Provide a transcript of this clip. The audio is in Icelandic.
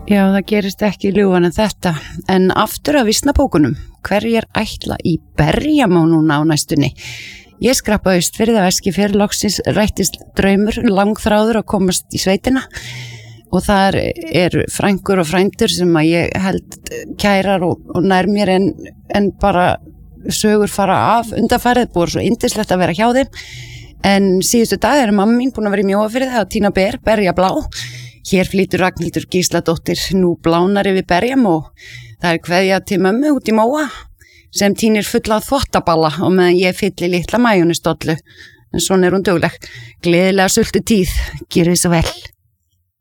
Já, það gerist ekki ljúfan en þetta. En aftur að Vísnabókunum, hverjir ætla í berjamá núna á næstunni? Ég skrappaði Austfirði að Eskifjörð, loksins rættist draumur, langþráður að komast í sveitina og þar eru frængur og frændur sem að ég held kærar og nær mér en bara sögur fara af undanfarið, búið svo yndislegt að vera hjá þeim. En síðustu dag er mamma mín búin að vera í Mjóafirði að tína berjablá. Hér flýtur Ragnhildur Gísladóttir nú blánar yfir berjam og það er kveðja til mömmu út í Móa sem tínir fulla þvottaballa og meðan ég fylli litla majónistollu. En svona er hún dugleg. Gleðilega sultu tíð, gerið svo vel.